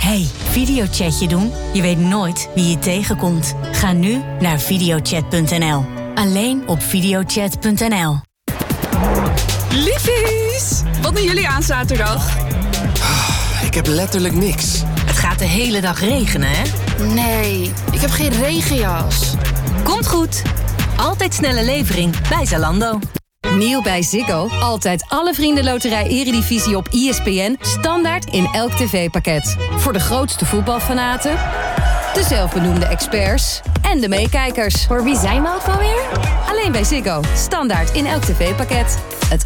Hey, videochatje doen? Je weet nooit wie je tegenkomt. Ga nu naar videochat.nl. Alleen op videochat.nl. Liefies! Wat doen jullie aan zaterdag? Ik heb letterlijk niks. Het gaat de hele dag regenen, hè? Nee, ik heb geen regenjas. Komt goed. Altijd snelle levering bij Zalando. Nieuw bij Ziggo. Altijd alle Vriendenloterij Eredivisie op ESPN. Standaard in elk tv-pakket. Voor de grootste voetbalfanaten, de zelfbenoemde experts en de meekijkers. Voor wie zijn we ook alweer? Alleen bij Ziggo. Standaard in elk tv-pakket. Het